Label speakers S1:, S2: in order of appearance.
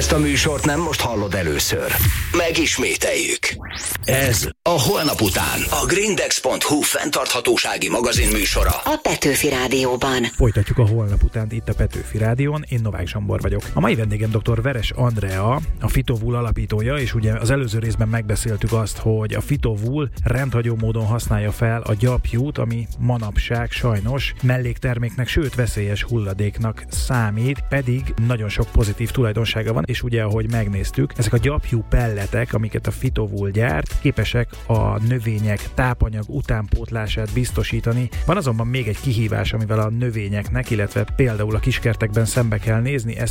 S1: Ezt a műsort nem most hallod először. Megismételjük. Ez a Holnap után. A Grindex.hu fenntarthatósági magazin műsora.
S2: A Petőfi Rádióban.
S3: Folytatjuk a Holnap utánt itt a Petőfi Rádión. Én Novák Zsombor vagyok. A mai vendégem dr. Veres Andrea, a Phytovul alapítója, és ugye az előző részben megbeszéltük azt, hogy a Phytovul rendhagyó módon használja fel a gyapjút, ami manapság sajnos mellékterméknek, sőt veszélyes hulladéknak számít, pedig nagyon sok pozitív tulajdonsága van, és ugye ahogy megnéztük, ezek a gyapjú pelletek, amiket a Phytovul gyárt, képesek a növények tápanyag utánpótlását biztosítani. Van azonban még egy kihívás, amivel a növényeknek, illetve például a kiskertekben szembe kell nézni, ez